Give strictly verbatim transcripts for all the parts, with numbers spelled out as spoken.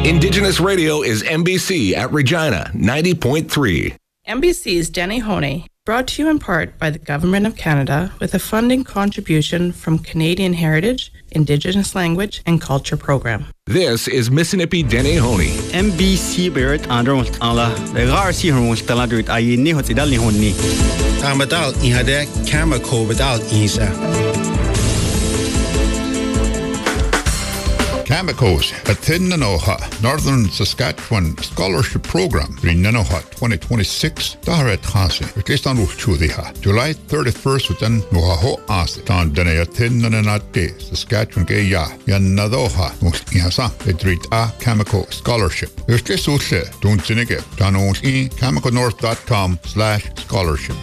Indigenous Radio is M B C at Regina, ninety point three. M B C's Denny Honey, brought to you in part by the Government of Canada with a funding contribution from Canadian Heritage, Indigenous Language and Culture Program. This is Mississippi Denny Honey. M B C Berit Andrew Ala, the Garci Hormustala Duit Ayini Hotidali Honi. Amadal Ihade, Kamako without Isa. Kamikos at Nanoha, Northern Saskatchewan Scholarship Program, Green Nanoha twenty twenty-six, Daharet Hasi, at least on Chudiha, July thirty-first, within Nohaho As, Tan Dene at Nanate, Saskatchewan Gaya, Yanadoha, Mustiasa, Edrit A Kamiko Scholarship. There's this Ushe, don't Zinige, Danos E, kamikonorth.com slash scholarship.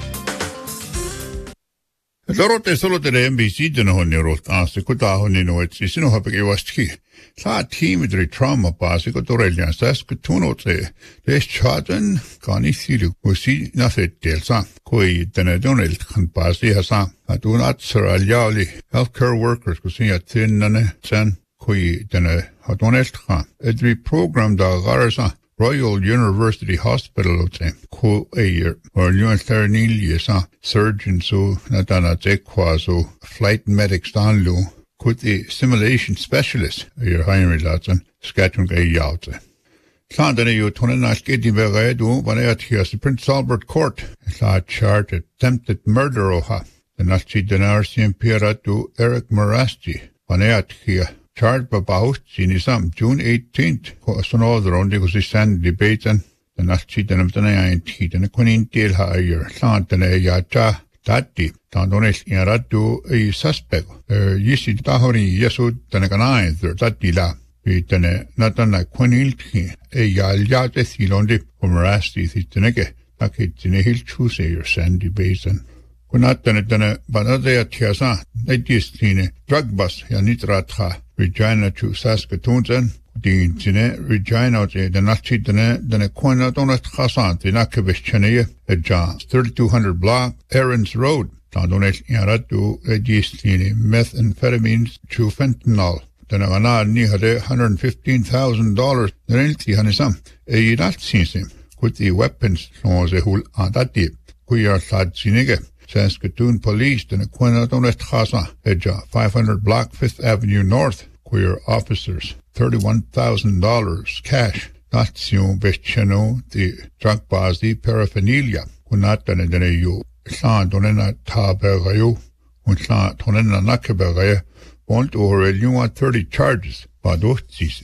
Lorote solo de M B C deno honirot ase kutaho no etsi sino hapeke wastki. Sa team idri trauma base ko dorelian sas kutuno te. Des chaden kani silu usi na fet delsa. Koi dene donel kan base hasa. Adunat saralyali healthcare workers kusi atin nane sen koi dene hadonel khan. Edri program da garasa Royal University Hospital ote ko ayer or new thernilia surgeon so natana tekwazo flight medics danlu could the simulation specialist ayer Henry Latson Saskatchewan gay yaute Sandane you tonanas getting very do when I here Prince Albert Court la charge attempted murder oha the Nazi dinar sim pira to Eric Morasti when I here charged by Baust Sinisam June eighteenth, was an order on the Gusistan debate and the Nazi Denamtana Tit and a Queen Deal Higher, Santana Yata, Tati, Tandonis Yaratu, a suspect, er Yisi Tahori Yesud, Tanaganai, the Tatila, Vitane, Natana Quinilki, a Yalyate Thilondi, from Rasti Thitaneke, Nakit in a hill choose your sandy basin. Kunatane Dana, Banade Tiasa, Nadistine, drug bus, Yanitratha. Regina to Saskatoon, Dean Tine, Regina, the Nazi Dene, then a Quina Donat Hassan, the Nakavish Chennai, a John, thirty-two hundred block, Aaron's Road, Tandonet Yaratu, a Gistine, methamphetamines to fentanyl, then a Vana Nihade, one hundred fifteen thousand dollars, the Renty Hanisam, a Yidat Sinsim, with the weapons, Lons a Hul Adati, Quia Sad Sinige. Saskatoon Police, then a Quina Donat Hassan, Eja, five hundred block Fifth Avenue North, queer officers, thirty-one thousand dollars cash, Natio Vechano, the drug bazi paraphernalia, Kunatan and you, San Donena Tabergayo, Unsa Tonena Nakabergaya, want over a new thirty charges, Badotisi.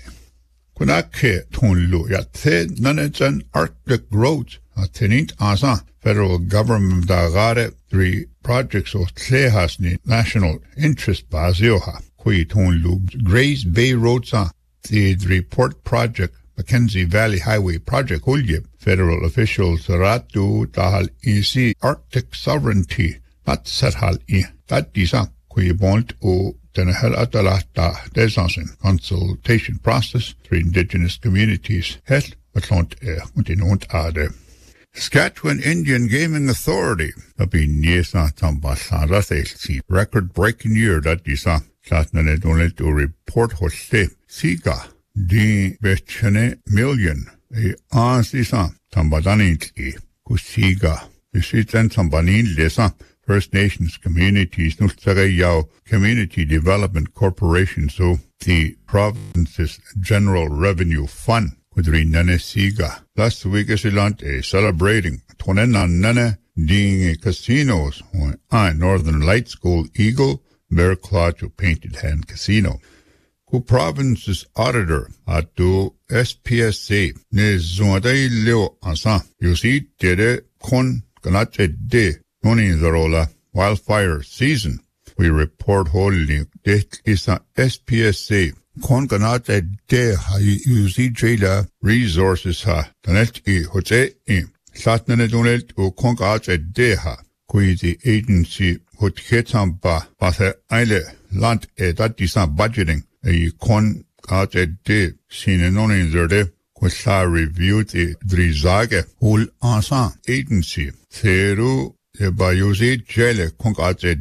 Kunake Tonlu, Yate, Nanatan Arctic Roads, a tenant Asa. Federal government dagare three projects of Tlehasni national interest bazioha kui tonlu Grays Bay Road sa the report project Mackenzie Valley Highway project hulye federal officials ratu tahal isi Arctic sovereignty not sathal I that disa kui bont o tenahel atalata desansen consultation process for indigenous communities het atlant e untinont ade Saskatchewan Indian Gaming Authority, a bin yesa tambasara selsi record-breaking year that disa satnane donate to report hoste siga di bechane million e ansisa tambadanitli kusiga visitan tambanin lesa First Nations communities nustagayao Community Development Corporation so the province's general revenue fund Kudri Nene Siga. Last week is Ilante celebrating Tonena Nene Ding casinos on Northern Lights Gold Eagle, Bear Clutch Painted Hand Casino. Ku province's auditor atu S P S A ne zuadai leo ansa. You see tere kon kanate de noni zarola wildfire season. We report wholly det isa S P S A kon kanate de ha usi jada resources ha tanet I hote I satnene donet u kon kanate de ha kui the agency hot hetam ba bathe eile land e dat disa budgeting e kon kanate de sine noni zerde Kusa reviewed the drizage hul ansa agency theru e bayusi jele kon kanate